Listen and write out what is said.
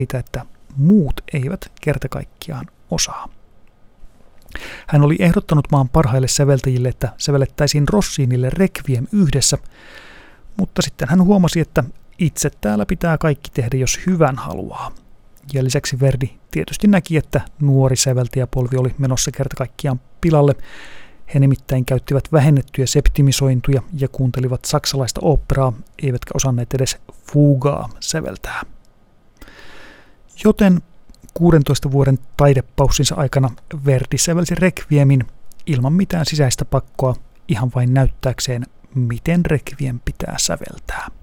siitä, että muut eivät kerta kaikkiaan osaa. Hän oli ehdottanut maan parhaille säveltäjille, että sävellettäisiin Rossinille Requiem yhdessä, mutta sitten hän huomasi, että itse täällä pitää kaikki tehdä, jos hyvän haluaa. Ja lisäksi Verdi tietysti näki, että nuori säveltäjäpolvi oli menossa kerta kaikkiaan pilalle. He nimittäin käyttivät vähennettyjä septimisointuja ja kuuntelivat saksalaista oopperaa, eivätkä osanneet edes fugaa säveltää. Joten 16 vuoden taidepaussinsa aikana Verdi sävelsi Requiemin ilman mitään sisäistä pakkoa, ihan vain näyttääkseen, miten Requiem pitää säveltää.